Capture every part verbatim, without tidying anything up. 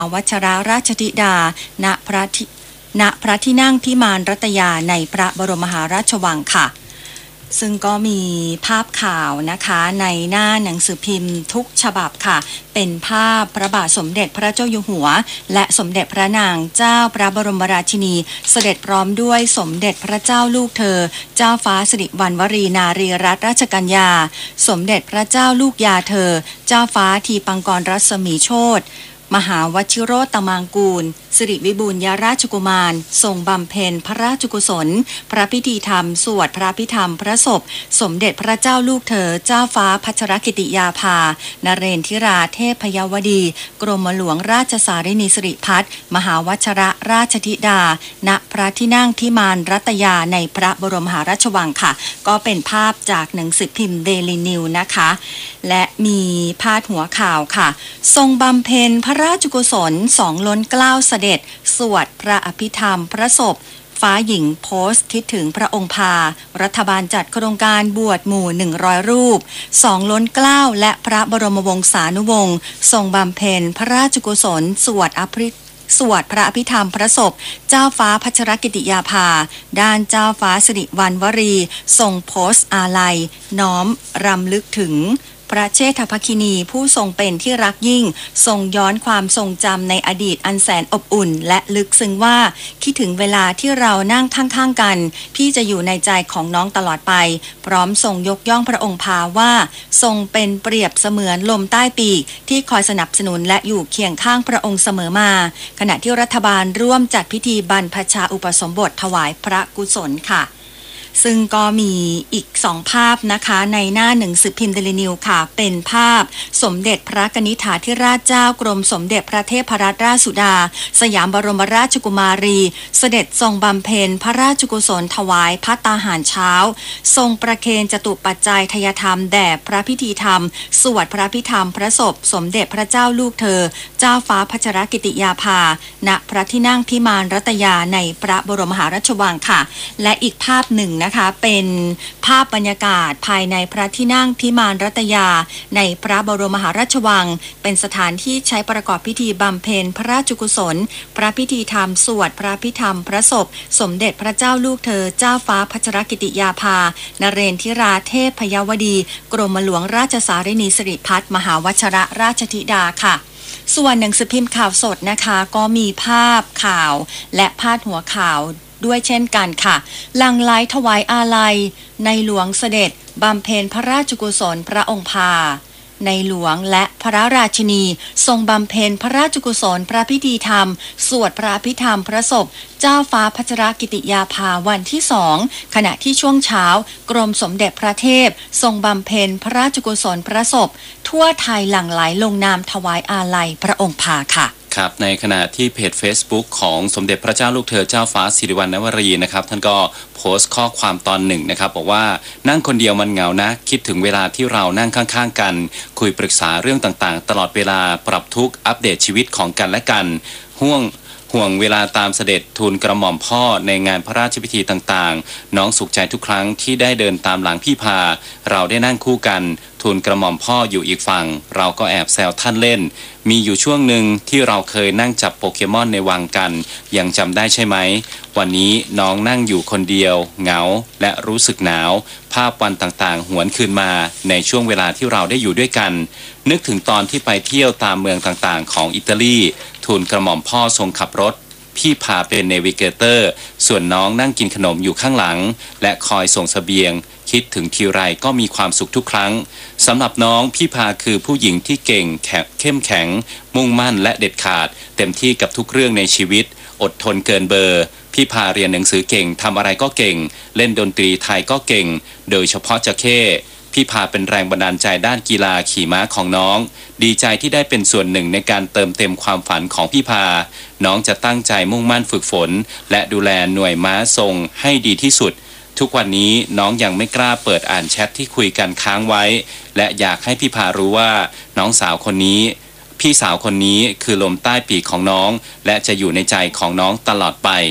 วัชรราชธิดาณพระที่ณพระที่นั่งพิมานรัตยาในพระบรมมหาราชวังค่ะซึ่งก็มีภาพข่าวนะคะในหน้าหนังสือพิมพ์ทุกฉบับค่ะเป็นภาพพระบาทสมเด็จพระเจ้าอยู่หัวและสมเด็จพระนางเจ้าพระบรมราชินีเสด็จพร้อมด้วยสมเด็จพระเจ้าลูกเธอเจ้าฟ้าสิริวัณวรีนารีรัตนราชกัญญาสมเด็จพระเจ้าลูกยาเธอเจ้าฟ้าทีปังกรรัศมีโชติมหาวชิโรตมังกูลสิริวิบูลยราชกุมารทรงบำเพ็ญพระราชกุศลพระพิธีธรรมสวดพระพิธรรมพระศพสมเด็จพระเจ้าลูกเธอเจ้าฟ้าพัชรกิติยาภานเรนทิราเทพยวดีกรมหลวงราชสารินีสิริพัฒน์มหาวชรราชธิดาณพระที่นั่งพิมานรัตยาในพระบรมมหาราชวังค่ะก็เป็นภาพจากหนังสือพิมพ์เดลินิวนะคะและมีพาดหัวข่าวค่ะทรงบำเพ็ญพระราชกุศลสองล้นเกล้าเสด็จสวดพระอภิธรรมพระศพฟ้าหญิงโพสต์คิดถึงพระองค์พารัฐบาลจัดโครงการบวชหมู่หนึ่งร้อยรูปสองล้นเกล้าและพระบรมวงศานุวงศ์ทรงบำเพ็ญพระราชกุศลสวดอภิสวดพระอภิธรรมพระศพเจ้าฟ้าพัชรกิติยาภาด้านเจ้าฟ้าสิริวัณวรีทรงโพสต์อาลัยน้อมรำลึกถึงพระเชษฐภคินีผู้ทรงเป็นที่รักยิ่งทรงย้อนความทรงจำในอดีตอันแสนอบอุ่นและลึกซึ้งว่าคิดถึงเวลาที่เรานั่งข้างๆกันพี่จะอยู่ในใจของน้องตลอดไปพร้อมทรงยกย่องพระองค์พาว่าทรงเป็นเปรียบเสมือนลมใต้ปีกที่คอยสนับสนุนและอยู่เคียงข้างพระองค์เสมอมาขณะที่รัฐบาลร่วมจัดพิธีบรรพชาอุปสมบทถวายพระกุศลค่ะซึ่งก็มีอีกสองภาพนะคะในหน้าหนังสือพิมพ์เดลินิวค่ะเป็นภาพสมเด็จพระกนิษฐาธิราชเจ้ากรมสมเด็จพระเทพรัตนราชสุดาสยามบรมราชกุมารีเสด็จทรงบำเพ็ญพระราชกุศลถวายภัตตาหารเช้าทรงประเคนจตุปัจจัยทยธรรมแด่พระพิธีธรรมสวดพระพิธรรมพระศพสมเด็จพระเจ้าลูกเธอเจ้าฟ้าพัชรกิติยาภาณพระที่นั่งพิมานรัตยาในพระบรมมหาราชวังค่ะและอีกภาพหนึ่งนะคะเป็นภาพบรรยากาศภายในพระที่นั่งพิมานรัตยาในพระบรมมหาราชวังเป็นสถานที่ใช้ประกอบพิธีบำเพ็ญพระราชกุศลพระพิธีธรรมสวดพระพิธรรมพระศพสมเด็จพระเจ้าลูกเธอเจ้าฟ้าพัชรกิติยาภานเรนทิราเทพยวดีกรมหลวงราชสารินีสิริพัฒน์มหาวชรราชธิดาค่ะส่วนหนังสือพิมพ์ข่าวสดนะคะก็มีภาพข่าวและพาดหัวข่าวด้วยเช่นกันค่ะหลั่งไหลถวายอาลัยในหลวงเสด็จบำเพ็ญพระราชกุศลพระองค์พาในหลวงและพระราชินีทรงบำเพ็ญพระราชกุศลพระพิธีธรรมสวดพระพิธรรมพระศพเจ้าฟ้าพัชรกิติยาภาวันที่สองขณะที่ช่วงเช้ากรมสมเด็จพระเทพทรงบำเพ็ญพระราชกุศลพระศพทั่วไทยหลั่งไหลลงนามถวายอาลัยพระองค์พาค่ะครับในขณะที่เพจ Facebook ของสมเด็จพระเจ้าลูกเธอเจ้าฟ้าสิริวัณณวรีนะครับท่านก็โพสต์ข้อความตอนหนึ่งนะครับบอกว่านั่งคนเดียวมันเหงานะคิดถึงเวลาที่เรานั่งข้างๆกันคุยปรึกษาเรื่องต่างๆตลอดเวลาปรับทุกข์อัปเดตชีวิตของกันและกันห่วงห่วงเวลาตามเสด็จทูลกระหม่อมพ่อในงานพระราชพิธีต่างๆน้องสุขใจทุกครั้งที่ได้เดินตามหลังพี่พาเราได้นั่งคู่กันทูลกระหม่อมพ่ออยู่อีกฝั่งเราก็แอบแซวท่านเล่นมีอยู่ช่วงหนึ่งที่เราเคยนั่งจับโปเกมอนในวังกันยังจำได้ใช่ไหมวันนี้น้องนั่งอยู่คนเดียวเหงาและรู้สึกหนาวภาพวันต่างๆหวนคืนมาในช่วงเวลาที่เราได้อยู่ด้วยกันนึกถึงตอนที่ไปเที่ยวตามเมืองต่างๆของอิตาลีทูลกระหม่อมพ่อทรงขับรถพี่พาเป็นเนวิเกเตอร์ส่วนน้องนั่งกินขนมอยู่ข้างหลังและคอยส่งเสบียงคิดถึงทีไรก็มีความสุขทุกครั้งสำหรับน้องพี่พาคือผู้หญิงที่เก่งแข็งเข้มแข็งมุ่งมั่นและเด็ดขาดเต็มที่กับทุกเรื่องในชีวิตอดทนเกินเบอร์พี่พาเรียนหนังสือเก่งทำอะไรก็เก่งเล่นดนตรีไทยก็เก่งโดยเฉพาะจะเข้พี่พาเป็นแรงบันดาลใจด้านกีฬาขี่ม้าของน้องดีใจที่ได้เป็นส่วนหนึ่งในการเติมเต็มความฝันของพี่พาน้องจะตั้งใจมุ่งมั่นฝึกฝนและดูแลหน่วยม้าทรงให้ดีที่สุดทุกวันนี้น้องยังไม่กล้าเปิดอ่านแชทที่คุยกันค้างไว้และอยากให้พี่พารู้ว่าน้องสาวคนนี้พี่สาวคนนี้คือลมใต้ปีกของน้องและจะอยู่ในใจของน้องตลอดไป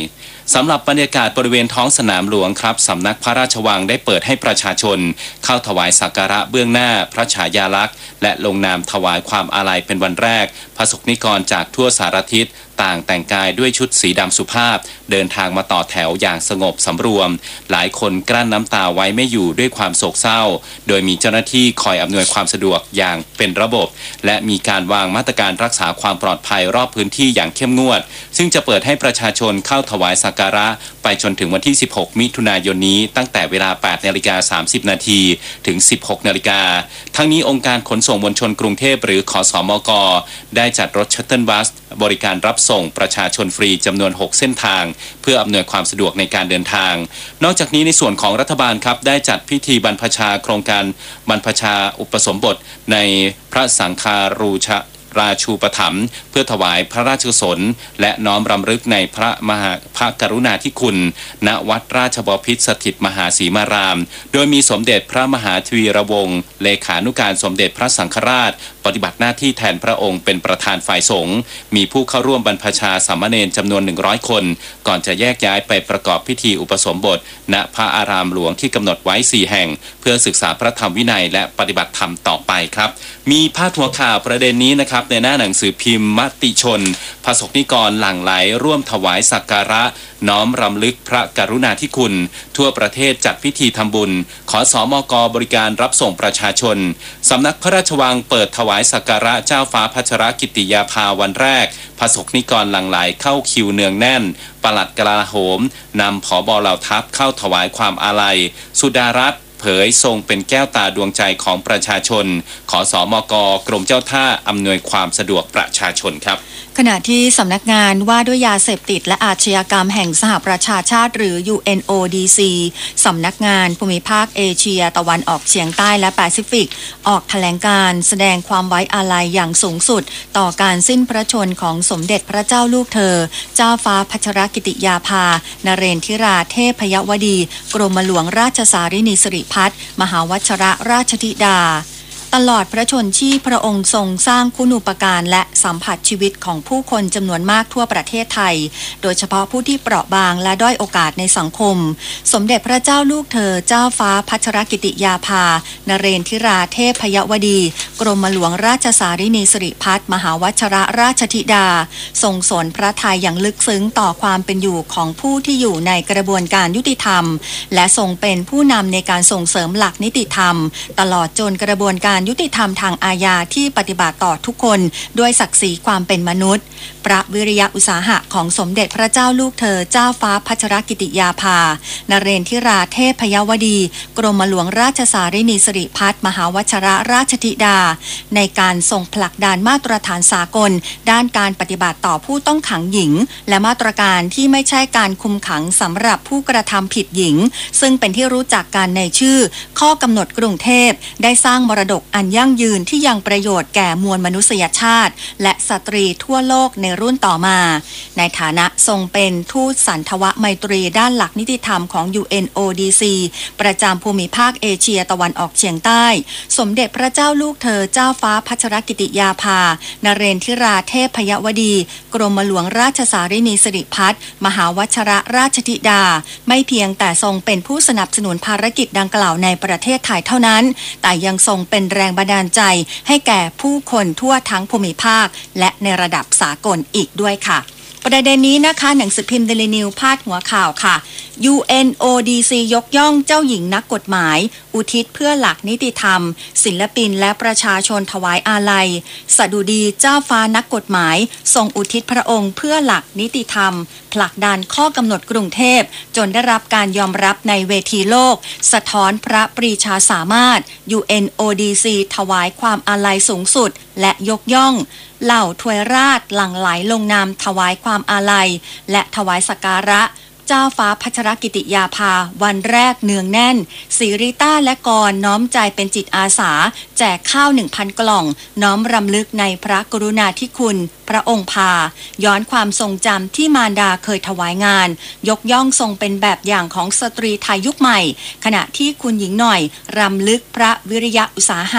สำหรับบรรยากาศบริเวณท้องสนามหลวงครับสำนักพระราชวังได้เปิดให้ประชาชนเข้าถวายสักการะเบื้องหน้าพระฉายาลักษณ์และลงนามถวายความอาลัยเป็นวันแรกพระสงฆ์นิกรจากทั่วสารทิศต่างแต่งกายด้วยชุดสีดำสุภาพเดินทางมาต่อแถวอย่างสงบสำรวมหลายคนกลั้นน้ำตาไว้ไม่อยู่ด้วยความโศกเศร้าโดยมีเจ้าหน้าที่คอยอำนวยความสะดวกอย่างเป็นระบบและมีการวางมาตรการรักษาความปลอดภัยรอบพื้นที่อย่างเข้มงวดซึ่งจะเปิดให้ประชาชนเข้าถวายสักการะไปจนถึงวันที่สิบหกมิถุนายนนี้ตั้งแต่เวลา แปดนาฬิกาสามสิบนาทีถึง สิบหกนาฬิกาทั้งนี้องค์การขนส่งมวลชนกรุงเทพหรือขสมกได้จัดรถชัตเทิลบัสบริการรับส่งประชาชนฟรีจำนวนหกเส้นทางเพื่ออำนวยความสะดวกในการเดินทางนอกจากนี้ในส่วนของรัฐบาลครับได้จัดพิธีบรรพชาโครงการบรรพชาอุปสมบทในพระสังฆารูชราชูปถัมภ์เพื่อถวายพระราชกุศลและน้อมรำลึกในพระมหาพระกรุณาธิคุณณวัดราชบพิตรสถิตมหาสีมารามโดยมีสมเด็จพระมหาทวีระวงศ์เลขานุการสมเด็จพระสังฆราชปฏิบัติหน้าที่แทนพระองค์เป็นประธานฝ่ายสงฆ์มีผู้เข้าร่วมบรรพชาสามเณรจำนวนหนึ่งร้อยคนก่อนจะแยกย้ายไปประกอบพิธีอุปสมบทณพระอารามหลวงที่กำหนดไว้สี่แห่งเพื่อศึกษาพระธรรมวินัยและปฏิบัติธรรมต่อไปครับมีพาดหัวข่าวประเด็นนี้นะครับในหน้าหนังสือพิมพ์มติชนพระสงฆ์นิกรหลั่งไหลร่วมถวายสักการะน้อมรำลึกพระกรุณาธิคุณทั่วประเทศจัดพิธีทำบุญขสมกบริการรับส่งประชาชนสำนักพระราชวังเปิดถวายสักการะเจ้าฟ้าพัชรกิติยาภาวันแรกพระสงฆ์นิกรหลั่งไหลเข้าคิวเนืองแน่นปลัดกลาโหมนำผบ.เหล่าทัพเข้าถวายความอาลัยสุดารัตน์เผยทรงเป็นแก้วตาดวงใจของประชาชนขสมกกรมเจ้าท่าอำนวยความสะดวกประชาชนครับขณะที่สำนักงานว่าด้วยยาเสพติดและอาชญากรรมแห่งสหประชาชาติหรือ ยู เอ็น โอ ดี ซี สำนักงานภูมิภาคเอเชียตะวันออกเฉียงใต้และแปซิฟิกออกแถลงการแสดงความไว้อาลัยอย่างสูงสุดต่อการสิ้นพระชนของสมเด็จพระเจ้าลูกเธอเจ้าฟ้าพัชรกิติยาภานเรนทิราเทพยวดีกรมหลวงราชสารินีสิริพัฒน์มหาวชิรราชธิดาตลอดพระชนชีพพระองค์ทรงสร้างคุณูปการและสัมผัสชีวิตของผู้คนจำนวนมากทั่วประเทศไทยโดยเฉพาะผู้ที่เปราะบางและด้อยโอกาสในสังคมสมเด็จพระเจ้าลูกเธอเจ้าฟ้าพัชรกิติยาภานเรนทิราเทพยวดีกรมหลวงราชสารินีสิริพัฒน์มหาวชิรราชธิดาทรงสนพระทัยอย่างลึกซึ้งต่อความเป็นอยู่ของผู้ที่อยู่ในกระบวนการยุติธรรมและทรงเป็นผู้นำในการส่งเสริมหลักนิติธรรมตลอดจนกระบวนการยุติธรรมทางอาญาที่ปฏิบัติต่อทุกคนด้วยศักดิ์ศรีความเป็นมนุษย์พระวิริยะอุตสาหะของสมเด็จพระเจ้าลูกเธอเจ้าฟ้าพัชรกิติยาภานเรนทิราเทพยวดีกรมหลวงราชสารินีสิริพัฒน์มหาวชิรราชธิดาในการทรงผลักดันมาตรฐานสากลด้านการปฏิบัติต่อผู้ต้องขังหญิงและมาตรการที่ไม่ใช่การคุมขังสำหรับผู้กระทำผิดหญิงซึ่งเป็นที่รู้จักกันในชื่อข้อกำหนดกรุงเทพได้สร้างมรดกอันยั่งยืนที่ยังประโยชน์แก่มวลมนุษยชาติและสตรีทั่วโลกในรุ่นต่อมาในฐานะทรงเป็นทูตสันทวไมตรีด้านหลักนิติธรรมของ ยู เอ็น โอ ดี ซี ประจำภูมิภาคเอเชียตะวันออกเฉียงใต้สมเด็จพระเจ้าลูกเธอเจ้าฟ้าพัชรกิติยาภานเรนทิราเทพยวดีกรมหลวงราชสารินีสิริพัฒน์มหาวชิรราชธิดาไม่เพียงแต่ทรงเป็นผู้สนับสนุนภารกิจดังกล่าวในประเทศไทยเท่านั้นแต่ยังทรงเป็นแรงบันดาลใจให้แก่ผู้คนทั่วทั้งภูมิภาคและในระดับสากลอีกด้วยค่ะประเด็นนี้นะคะหนังสือพิมพ์ Daily News พาดหัวข่าวค่ะ ยู เอ็น โอ ดี ซี ยกย่องเจ้าหญิงนักกฎหมายอุทิศเพื่อหลักนิติธรรมศิลปินและประชาชนถวายอาลัยสดุดีเจ้าฟ้านักกฎหมายทรงอุทิศพระองค์เพื่อหลักนิติธรรมผลักดันข้อกำหนดกรุงเทพจนได้รับการยอมรับในเวทีโลกสะท้อนพระปรีชาสามารถ ยู เอ็น โอ ดี ซี ถวายความอาลัยสูงสุดและยกย่องเหล่าทวยราชหลั่งไหลลงนามถวายความอาลัยและถวายสักการะเจ้าฟ้าพัชรกิติยาภาวันแรกเนืองแน่นศิริต้าและกรน้อมใจเป็นจิตอาสาแจกข้าว หนึ่งพัน กล่องน้อมรำลึกในพระกรุณาธิคุณพระองค์พาย้อนความทรงจำที่มารดาเคยถวายงานยกย่องทรงเป็นแบบอย่างของสตรีไทยยุคใหม่ขณะที่คุณหญิงหน่อยรำลึกพระวิริยะอุตสาหะ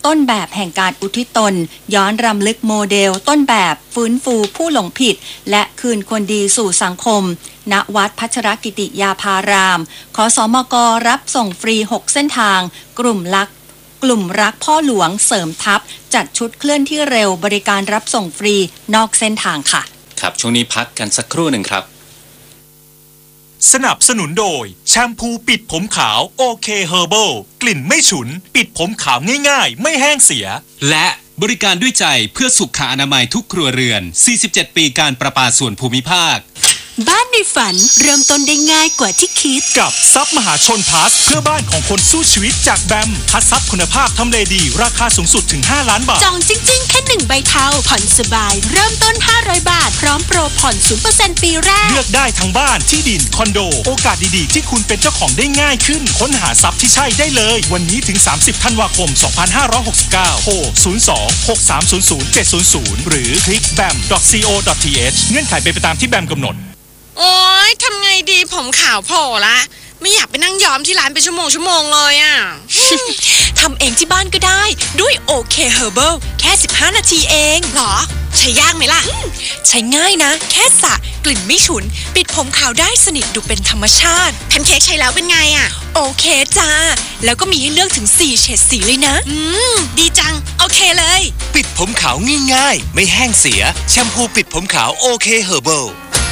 ต้นแบบแห่งการอุทิศตนย้อนรำลึกโมเดลต้นแบบฟื้นฟูผู้หลงผิดและคืนคนดีสู่สังคมณวัดพัชรกิติยาภารามขสมกรับส่งฟรีหกเส้นทางกลุ่มรักกลุ่มรักพ่อหลวงเสริมทัพจัดชุดเคลื่อนที่เร็วบริการรับส่งฟรีนอกเส้นทางค่ะครับช่วงนี้พักกันสักครู่หนึ่งครับสนับสนุนโดยแชมพูปิดผมขาวโอเคเฮอร์เบิลกลิ่นไม่ฉุนปิดผมขาวง่ายๆไม่แห้งเสียและบริการด้วยใจเพื่อสุขอนามัยทุกครัวเรือนสี่สิบเจ็ดปีการประปาส่วนภูมิภาคบ้านในฝันเริ่มต้นได้ง่ายกว่าที่คิดกับซับมหาชนพลัสเพื่อบ้านของคนสู้ชีวิตจากแบมคัดซับคุณภาพทำเลดีราคาสูงสุดถึงห้าล้านบาทจองจริงๆแค่หนึ่งใบเทาผ่อนสบายเริ่มต้นห้าร้อยบาทพร้อมโปรผ่อน ศูนย์เปอร์เซ็นต์ ปีแรกเลือกได้ทั้งบ้านที่ดินคอนโดโอกาสดีๆที่คุณเป็นเจ้าของได้ง่ายขึ้นค้นหาซับที่ใช่ได้เลยวันนี้ถึงสามสิบธันวาคมสองพันห้าร้อยหกสิบเก้าโทรศูนย์ สอง หก สาม ศูนย์ ศูนย์ เจ็ด ศูนย์ ศูนย์หรือคลิก แบม ดอท ซี โอ ดอท ที เอช เงื่อนไขเป็นไปตามที่แบมกำหนดโอ๊ยทำไงดีผมขาวโผล่ละไม่อยากไปนั่งย้อมที่ร้านเป็นชั่วโมงชั่วโมงเลยอ่ะทำเองที่บ้านก็ได้ด้วยโอเคเฮอร์เบิลแค่สิบห้านาทีเองหรอใช้ยากไหมล่ะใช้ง่ายนะแค่สระกลิ่นไม่ฉุนปิดผมขาวได้สนิทดูเป็นธรรมชาติแพนเค้กใช้แล้วเป็นไงอ่ะโอเคจ้าแล้วก็มีให้เลือกถึงสี่เฉดสีเลยนะอืมดีจังโอเคเลยปิดผมขาวง่ายๆไม่แห้งเสียแชมพูปิดผมขาวโอเคเฮอร์เบิล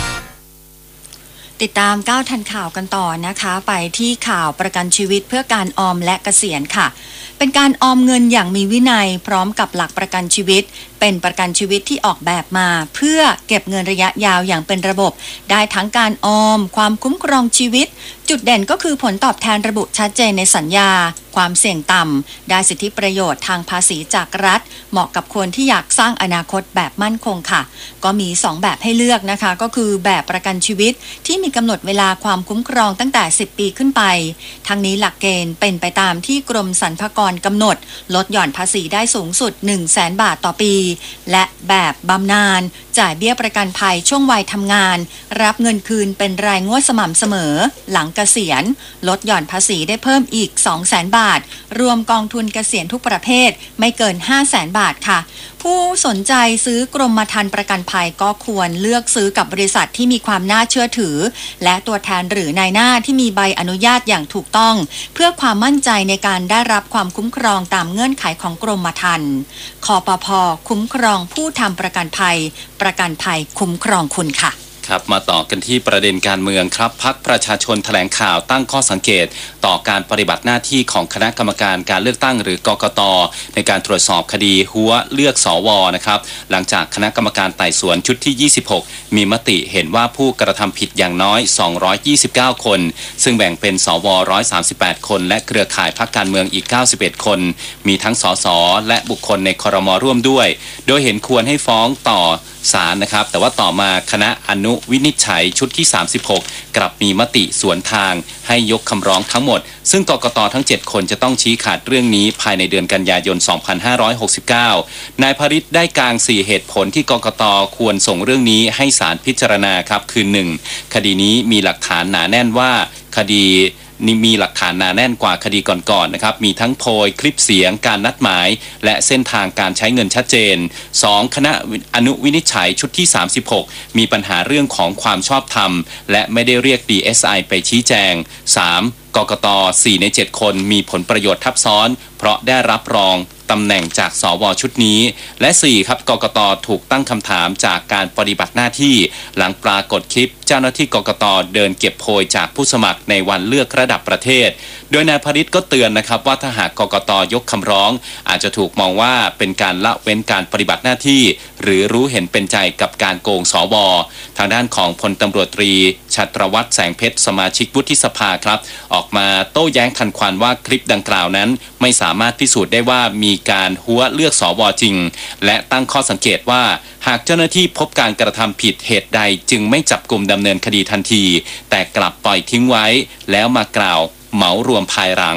ติดตามก้าวทันข่าวกันต่อนะคะไปที่ข่าวประกันชีวิตเพื่อการออมและเกษียณค่ะเป็นการออมเงินอย่างมีวินัยพร้อมกับหลักประกันชีวิตเป็นประกันชีวิตที่ออกแบบมาเพื่อเก็บเงินระยะยาวอย่างเป็นระบบได้ทั้งการออมความคุ้มครองชีวิตจุดเด่นก็คือผลตอบแทนระบุชัดเจนในสัญญาความเสี่ยงต่ำได้สิทธิประโยชน์ทางภาษีจากรัฐเหมาะกับคนที่อยากสร้างอนาคตแบบมั่นคงค่ะก็มีสองแบบให้เลือกนะคะก็คือแบบประกันชีวิตที่มีกำหนดเวลาความคุ้มครองตั้งแต่สิบปีขึ้นไปทั้งนี้หลักเกณฑ์เป็นไปตามที่กรมสรรพากรกำหนดลดหย่อนภาษีได้สูงสุด หนึ่งแสน บาทต่อปีและแบบบำนาญจ่ายเบี้ยประกันภัยช่วงวัยทำงานรับเงินคืนเป็นรายงวดสม่ำเสมอหลังเกษียณลดหย่อนภาษีได้เพิ่มอีก สองแสน บาทรวมกองทุนเกษียณทุกประเภทไม่เกิน ห้าแสน บาทค่ะผู้สนใจซื้อกรมธรรม์ประกันภัยก็ควรเลือกซื้อกับบริษัทที่มีความน่าเชื่อถือและตัวแทนหรือนายหน้าที่มีใบอนุญาตอย่างถูกต้องเพื่อความมั่นใจในการได้รับความคุ้มครองตามเงื่อนไขของกรมธรรม์คปภ.คุ้มครองผู้ทำประกันภัยประกันภัยคุ้มครองคุณค่ะครับมาต่อกันที่ประเด็นการเมืองครับพรรคประชาชนแถลงข่าวตั้งข้อสังเกตต่อการปฏิบัติหน้าที่ของคณะกรรมการการเลือกตั้งหรือกกต.ในการตรวจสอบคดีหัวเลือกสวนะครับหลังจากคณะกรรมการไต่สวนชุดที่ยี่สิบหกมีมติเห็นว่าผู้กระทำผิดอย่างน้อยสองร้อยยี่สิบเก้าคนซึ่งแบ่งเป็นสวหนึ่งร้อยสามสิบแปดคนและเครือข่ายพรรคการเมืองอีกเก้าสิบเอ็ดคนมีทั้งสสและบุคคลในครม.ร่วมด้วยโดยเห็นควรให้ฟ้องต่อศาลนะครับแต่ว่าต่อมาคณะอนุวินิจฉัยชุดที่สามสิบหกกลับมีมติสวนทางให้ยกคำร้องทั้งหมดซึ่งกกต.ทั้งเจ็ดคนจะต้องชี้ขาดเรื่องนี้ภายในเดือนกันยายนสองพันห้าร้อยหกสิบเก้านายภริษฐ์ได้กางสี่เหตุผลที่กกต.ควรส่งเรื่องนี้ให้ศาลพิจารณาครับคือหนึ่งคดีนี้มีหลักฐานหนาแน่นว่าคดีนี่มีหลักฐานหนาแน่นกว่าคดีก่อนๆนะครับมีทั้งโพยคลิปเสียงการนัดหมายและเส้นทางการใช้เงินชัดเจนสองคณะอนุวินิจฉัยชุดที่สามสิบหกมีปัญหาเรื่องของความชอบธรรมและไม่ได้เรียก ดี เอส ไอ ไปชี้แจงสามกกต.สี่ในเจ็ดคนมีผลประโยชน์ทับซ้อนเพราะได้รับรองตำแหน่งจากสวชุดนี้และสี่ครับกกต.ถูกตั้งคำถามจากการปฏิบัติหน้าที่หลังปรากฏคลิปเจ้าหน้าที่กกต.เดินเก็บโพยจากผู้สมัครในวันเลือกระดับประเทศโดยนายภริษฐ์ก็เตือนนะครับว่าถ้าหากกกต.ยกคำร้องอาจจะถูกมองว่าเป็นการละเว้นการปฏิบัติหน้าที่หรือรู้เห็นเป็นใจกับการโกงสวทางด้านของพลตำรวจตรีชัตรวัฒน์แสงเพชรสมาชิกวุฒิสภาครับออกมาโต้แย้งทันควันว่าคลิปดังกล่าวนั้นไม่สามารถพิสูจน์ได้ว่ามีการหัวเลือกสวจริงและตั้งข้อสังเกตว่าหากเจ้าหน้าที่พบการกระทำผิดเหตุใดจึงไม่จับกุมดำเนินคดีทันทีแต่กลับปล่อยทิ้งไว้แล้วมากล่าวเหมารวมภายหลัง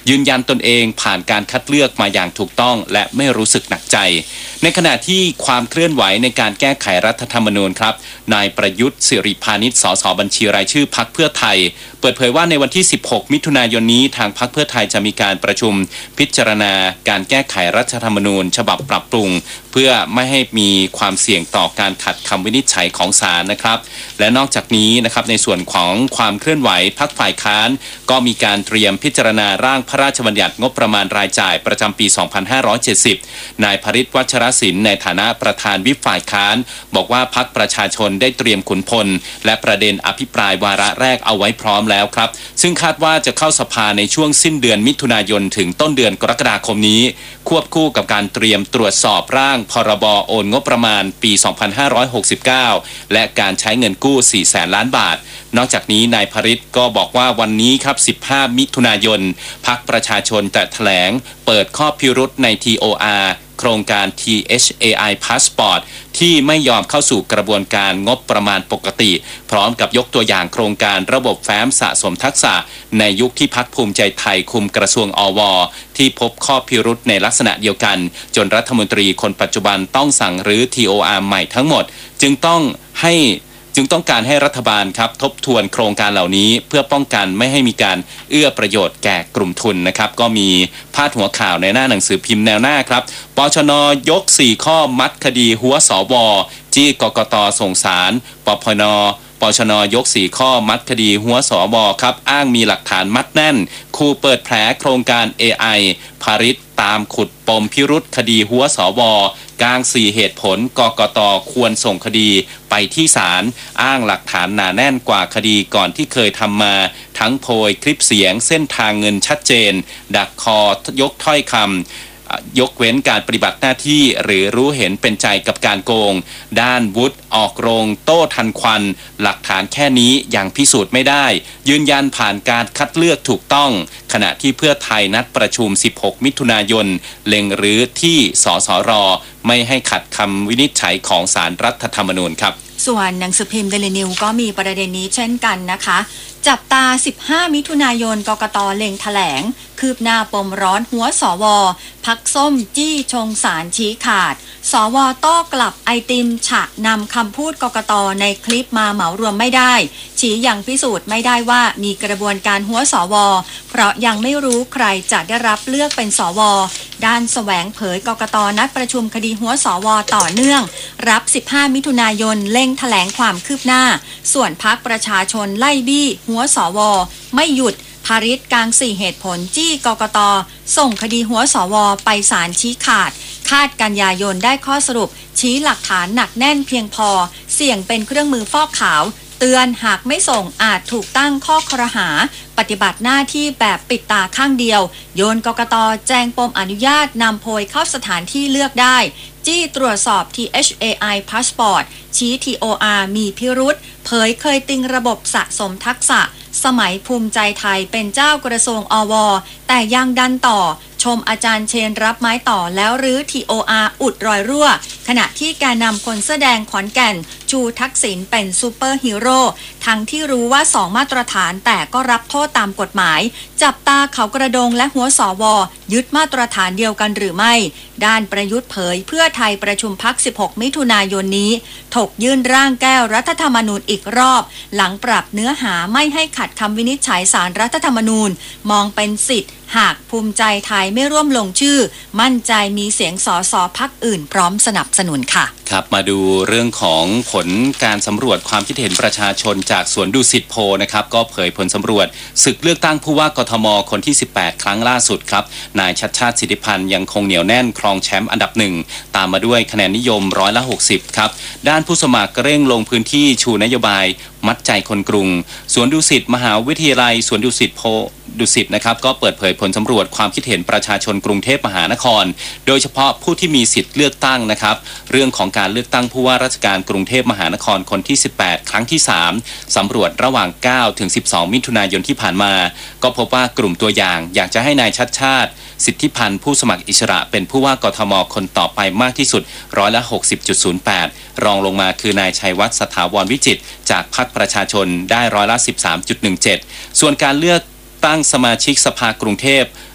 ยืนยันตนเองผ่านการคัดเลือกมาอย่างถูกต้องและไม่รู้สึกหนักใจในขณะที่ความเคลื่อนไหวในการแก้ไขรัฐธรรมนูญครับนายประยุทธ์สิริพานิชสสบัญชีรายชื่อพรรคเพื่อไทยเปิดเผยว่าในวันที่สิบหกมิถุนายนนี้ทางพรรคเพื่อไทยจะมีการประชุมพิจารณาการแก้ไขรัฐธรรมนูญฉบับปรับปรุงเพื่อไม่ให้มีความเสี่ยงต่อการขัดคำวินิจฉัยของศาลนะครับและนอกจากนี้นะครับในส่วนของความเคลื่อนไหวพรรคฝ่ายค้านก็มีการเตรียมพิจารณาร่างพระราชบัญญัติงบประมาณรายจ่ายประจำปี สองพันห้าร้อยเจ็ดสิบ นายภริษฐ์วัชรศิลป์ในฐานะประธานวิปฝ่ายค้านบอกว่าพรรคประชาชนได้เตรียมขุนพลและประเด็นอภิปรายวาระแรกเอาไว้พร้อมแล้วครับซึ่งคาดว่าจะเข้าสภาในช่วงสิ้นเดือนมิถุนายนถึงต้นเดือนกรกฎาคมนี้ควบคู่กับการเตรียมตรวจสอบร่างพรบโอนงบประมาณปี สองพันห้าร้อยหกสิบเก้า และการใช้เงินกู้ สี่แสนล้านบาทนอกจากนี้นายภริษฐ์ก็บอกว่าวันนี้ครับ สิบห้า มิถุนายนพรรคประชาชนจะแถลงเปิดข้อพิรุธใน ที โอ อาร์ โครงการ ที เอช เอ ไอ Passport ที่ไม่ยอมเข้าสู่กระบวนการงบประมาณปกติพร้อมกับยกตัวอย่างโครงการระบบแฟ้มสะสมทักษะในยุคที่พรรคภูมิใจไทยคุมกระทรวงอวที่พบข้อพิรุธในลักษณะเดียวกันจนรัฐมนตรีคนปัจจุบันต้องสั่งรื้อ ที โอ อาร์ ใหม่ทั้งหมดจึงต้องให้จึงต้องการให้รัฐบาลครับทบทวนโครงการเหล่านี้เพื่อป้องกันไม่ให้มีการเอื้อประโยชน์แก่กลุ่มทุนนะครับก็มีพาดหัวข่าวในหน้าหนังสือพิมพ์แนวหน้าครับปชน.ยกสี่ข้อมัดคดีหัวสวจี้กกต.ส่งศาลปพน.ปชน.ยกสี่ข้อมัดคดีหัวสวครับอ้างมีหลักฐานมัดแน่นคู่เปิดแผลโครงการ เอ ไอ ภริษฐ์ตามขุดปมพิรุธคดีหัวสวกลางสี่เหตุผลกกต.ควรส่งคดีไปที่ศาลอ้างหลักฐานหนาแน่นกว่าคดีก่อนที่เคยทำมาทั้งโพยคลิปเสียงเส้นทางเงินชัดเจนดักคอยกถ้อยคำยกเว้นการปฏิบัติหน้าที่หรือรู้เห็นเป็นใจกับการโกงด้านวุฒิออกโรงโต้ทันควันหลักฐานแค่นี้ยังพิสูจน์ไม่ได้ยืนยันผ่านการคัดเลือกถูกต้องขณะที่เพื่อไทยนัดประชุมสิบหกมิถุนายนเล็งรื้อที่สสรไม่ให้ขัดคำวินิจฉัยของศาลรัฐธรรมนูญครับส่วนหนังสือพิมพ์เดลินิวก็มีประเด็นนี้เช่นกันนะคะจับตาสิบห้ามิถุนายนกกต.เล็งแถลงคืบหน้าปมร้อนหัวสวพักส้มจี้ชงสารชี้ขาดสวโต้กลับไอติมฉะนำคำพูดกกต.ในคลิปมาเหมารวมไม่ได้ชี้ยังพิสูจน์ไม่ได้ว่ามีกระบวนการหัวสวเพราะยังไม่รู้ใครจะได้รับเลือกเป็นสวด้านแสวงเผยกกต.นัดประชุมคดีหัวสวต่อเนื่องรับสิบห้ามิถุนายนเล็งแถลงความคืบหน้าส่วนพรรคประชาชนไล่บี้หัวสวไม่หยุดภริษฐ์กลางสี่เหตุผลจี้กกต.ส่งคดีหัวสวไปศาลชี้ขาดคาดกันยายนได้ข้อสรุปชี้หลักฐานหนักแน่นเพียงพอเสี่ยงเป็นเครื่องมือฟอกขาวเตือนหากไม่ส่งอาจถูกตั้งข้อครหาปฏิบัติหน้าที่แบบปิดตาข้างเดียวโยนกกต.แจ้งปมอนุญาตนำโพยเข้าสถานที่เลือกได้จี้ตรวจสอบ ที เอช เอ ไอ Passport ชี้ ที โอ อาร์ มีพิรุธเผยเคยติงระบบสะสมทักษะสมัยภูมิใจไทยเป็นเจ้ากระทรวงอวแต่ยังดันต่อชมอาจารย์เชนรับไม้ต่อแล้วหรือ ที โอ อาร์ อุดรอยรั่วขณะที่แกนนำคนแสดงขอนแก่นชูทักษิณเป็นซูเปอร์ฮีโร่ทั้งที่รู้ว่าสองมาตรฐานแต่ก็รับโทษตามกฎหมายจับตาเขากระโดงและหัวสวยึดมาตรฐานเดียวกันหรือไม่ด้านประยุทธ์เผยเพื่อไทยประชุมพรรคสิบหกมิถุนายนนี้ถกยื่นร่างแก้รัฐธรรมนูญอีกรอบหลังปรับเนื้อหาไม่ให้ขัดคำวินิจฉัยศาลรัฐธรรมนูญมองเป็นสิทธิ์หากภูมิใจไทยไม่ร่วมลงชื่อมั่นใจมีเสียงสสพรรคอื่นพร้อมสนับสนุนค่ะครับมาดูเรื่องของผลการสำรวจความคิดเห็นประชาชนจากสวนดุสิตโพลนะครับก็เผยผลสำรวจศึกเลือกตั้งผู้ว่ากทมคนที่สิบแปดครั้งล่าสุดครับนายชัชชาติสิทธิพันธ์ยังคงเหนียวแน่นครองแชมป์อันดับหนึ่งตามมาด้วยคะแนนนิยมร้อยละหกสิบครับด้านผู้สมัครเร่งลงพื้นที่ชูนโยบายมัดใจคนกรุงสวนดุสิตมหาวิทยาลัยสวนดุสิตโพดุสิตนะครับก็เปิดเผยผลสำรวจความคิดเห็นประชาชนกรุงเทพมหานครโดยเฉพาะผู้ที่มีสิทธิ์เลือกตั้งนะครับเรื่องของการเลือกตั้งผู้ว่าราชการกรุงเทพมหานครคนที่สิบแปดครั้งที่สามสำรวจระหว่างเก้าถึงสิบสองมิถุนายนที่ผ่านมาก็พบว่ากลุ่มตัวอย่างอยากจะให้นายชัชชาติสิทธิพันธ์ผู้สมัครอิสระเป็นผู้ว่ากทมคนต่อไปมากที่สุดร้อยละ หกสิบจุดศูนย์แปด รองลงมาคือนายชัยวัฒน์สถาวรวิจิตรจากพรรคประชาชนได้ร้อยละ สิบสามจุดหนึ่งเจ็ด ส่วนการเลือกตั้งสมาชิกสภากรุงเทพ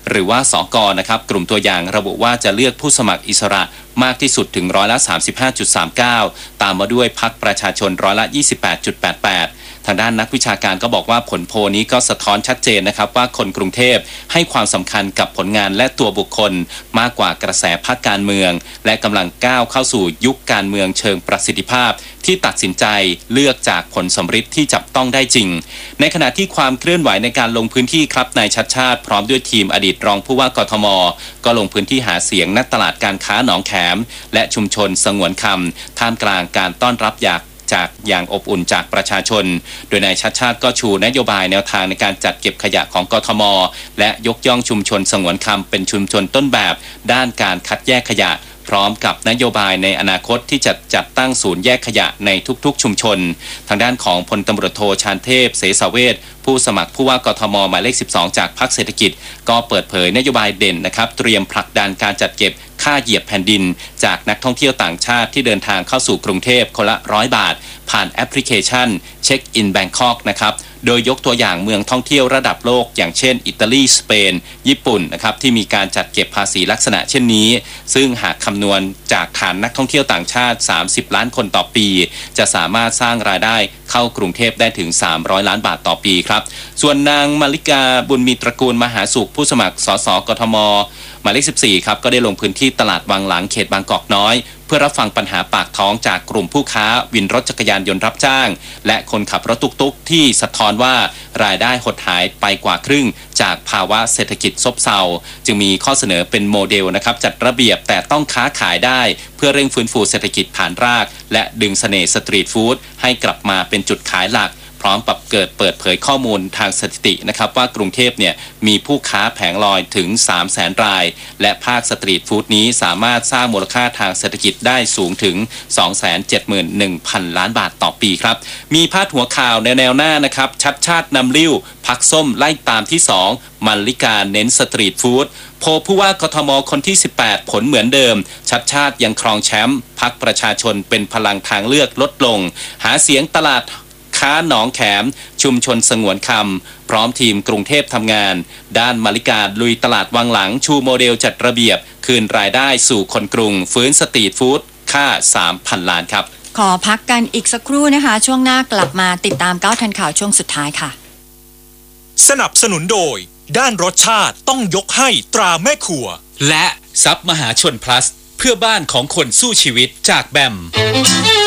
หรือว่าสกนะครับกลุ่มตัวอย่างระบุว่าจะเลือกผู้สมัครอิสระมากที่สุดถึงร้อยละ สามสิบห้าจุดสามเก้า ตามมาด้วยพรรคประชาชนร้อยละ ยี่สิบแปดจุดแปดแปด ทางด้านนักวิชาการก็บอกว่าผลโพลนี้ก็สะท้อนชัดเจนนะครับว่าคนกรุงเทพให้ความสำคัญกับผลงานและตัวบุคคลมากกว่ากระแสพรรคการเมืองและกำลังก้าวเข้าสู่ยุคการเมืองเชิงประสิทธิภาพที่ตัดสินใจเลือกจากผลสำฤทธิ์ที่จับต้องได้จริงในขณะที่ความเคลื่อนไหวในการลงพื้นที่ครับนายชัชชาติพร้อมด้วยทีมอดีตรองผู้ว่ากทมก็ลงพื้นที่หาเสียงณตลาดการค้าหนองแขมและชุมชนสงวนคำท่ามกลางการต้อนรับอย่างจากอย่างอบอุ่นจากประชาชนโดยนายชัชชาติก็ชูนโยบายแนวทางในการจัดเก็บขยะของกทมและยกย่องชุมชนสงวนคำเป็นชุมชนต้นแบบด้านการคัดแยกขยะพร้อมกับนโยบายในอนาคตที่จะจัดตั้งศูนย์แยกขยะในทุกๆชุมชนทางด้านของพลตำรวจโทชาญเทพเสสเวชผู้สมัครผู้ว่ากทมหมายเลขสิบสองจากพรรคเศรษฐกิจก็เปิดเผยนโยบายเด่นนะครับเตรียมผลักดันการจัดเก็บค่าเหยียบแผ่นดินจากนักท่องเที่ยวต่างชาติที่เดินทางเข้าสู่กรุงเทพคนละร้อยบาทผ่านแอปพลิเคชันเช็คอินแบงคอกนะครับโดยยกตัวอย่างเมืองท่องเที่ยวระดับโลกอย่างเช่นอิตาลีสเปนญี่ปุ่นนะครับที่มีการจัดเก็บภาษีลักษณะเช่นนี้ซึ่งหากคำนวณจากฐานนักท่องเที่ยวต่างชาติสามสิบล้านคนต่อปีจะสามารถสร้างรายได้เข้ากรุงเทพได้ถึงสามร้อยล้านบาทต่อปีครับส่วนนางมาริกาบุญมีตระกูลมหาสุขผู้สมัครสสกทมหมายเลขสิบสี่ครับก็ได้ลงพื้นที่ตลาดวังหลังเขตบางกอกน้อยเพื่อรับฟังปัญหาปากท้องจากกลุ่มผู้ค้าวินรถจักรยานยนต์รับจ้างและคนขับรถตุ๊กๆที่สะท้อนว่ารายได้หดหายไปกว่าครึ่งจากภาวะเศรษฐกิจซบเซาจึงมีข้อเสนอเป็นโมเดลนะครับจัดระเบียบแต่ต้องค้าขายได้เพื่อเร่งฟื้นฟูเศรษฐกิจฐานรากและดึงเสน่ห์สตรีทฟู้ดให้กลับมาเป็นจุดขายหลักพร้อมกับเกิดเปิดเผยข้อมูลทางสถิตินะครับว่ากรุงเทพเนี่ยมีผู้ค้าแผงลอยถึง สามแสน รายและภาคสตรีทฟู้ดนี้สามารถสร้างมูลค่าทางเศรษฐกิจได้สูงถึง สองแสนเจ็ดหมื่นหนึ่งพัน ล้านบาทต่อปีครับมีพาดหัวข่าวในแนวหน้านะครับชัดชาตินำลิ้วพักส้มไล่ตามที่สองมัลลิกาเน้นสตรีทฟู้ดโพลผู้ว่ากทมคนที่สิบแปดผลเหมือนเดิมชัดชาติยังครองแชมป์พรรคประชาชนเป็นพลังทางเลือกลดลงหาเสียงตลาดค้าหนองแขมชุมชนสงวนคำพร้อมทีมกรุงเทพทำงานด้านมาริกาลุยตลาดวังหลังชูโมเดลจัดระเบียบคืนรายได้สู่คนกรุงฟื้นสตรีทฟู้ดค่า สามพัน ล้านครับขอพักกันอีกสักครู่นะคะช่วงหน้ากลับมาติดตามเก้าทันข่าวช่วงสุดท้ายค่ะสนับสนุนโดยด้านรสชาติต้องยกให้ตราแม่ครัวและซับมหาชน plus เพื่อบ้านของคนสู้ชีวิตจากแบม